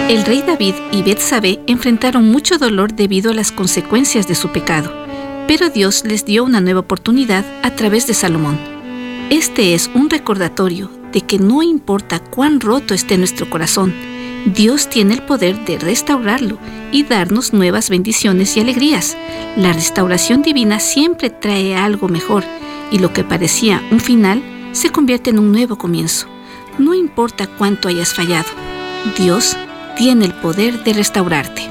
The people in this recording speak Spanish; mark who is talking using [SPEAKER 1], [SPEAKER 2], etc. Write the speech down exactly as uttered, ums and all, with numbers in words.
[SPEAKER 1] El rey David y Betsabé enfrentaron mucho dolor debido a las consecuencias de su pecado, pero Dios les dio una nueva oportunidad a través de Salomón. Este es un recordatorio de que no importa cuán roto esté nuestro corazón, Dios tiene el poder de restaurarlo y darnos nuevas bendiciones y alegrías. La restauración divina siempre trae algo mejor, y lo que parecía un final se convierte en un nuevo comienzo. No importa cuánto hayas fallado, Dios tiene el poder de restaurarte.